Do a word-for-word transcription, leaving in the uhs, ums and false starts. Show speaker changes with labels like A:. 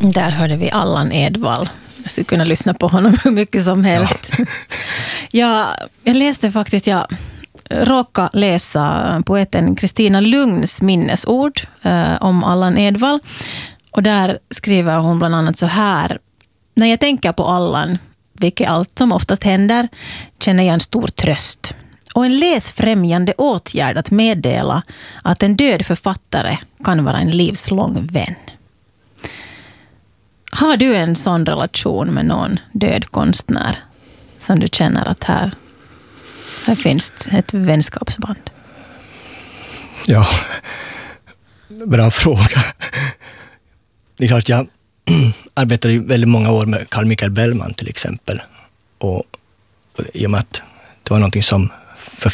A: Där hörde vi Allan Edwall. Jag skulle kunna lyssna på honom hur mycket som helst. Ja. jag, jag läste faktiskt, jag råkade läsa poeten Kristina Lugns minnesord eh, om Allan Edwall. Och där skriver hon bland annat så här: när jag tänker på Allan, vilket allt som oftast händer, känner jag en stor tröst. Och en läsfrämjande åtgärd att meddela att en död författare kan vara en livslång vän. Har du en sån relation med någon död konstnär som du känner att här, här finns ett vänskapsband?
B: Ja, bra fråga. Det är klart, jag arbetade ju väldigt många år med Carl Michael Bellman till exempel. Och, och i och med att det var någonting som